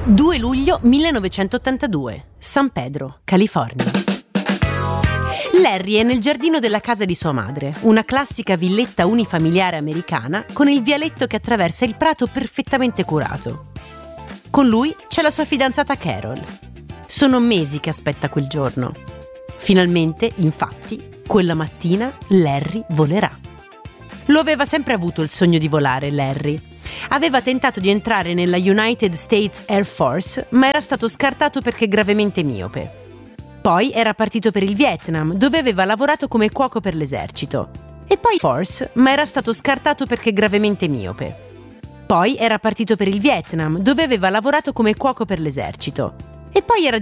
2 luglio 1982, San Pedro, California. Larry è nel giardino della casa di sua madre, una classica villetta unifamiliare americana con il vialetto che attraversa il prato perfettamente curato. Con lui c'è la sua fidanzata Carol. Sono mesi che aspetta quel giorno. Finalmente, infatti, quella mattina Larry volerà. Lo aveva sempre avuto il sogno di volare, Larry. Aveva tentato di entrare nella United States Air Force, ma era stato scartato perché gravemente miope. Poi era partito per il Vietnam, dove aveva lavorato come cuoco per l'esercito. E poi Force, ma era stato scartato perché gravemente miope. Poi era partito per il Vietnam, dove aveva lavorato come cuoco per l'esercito. E poi era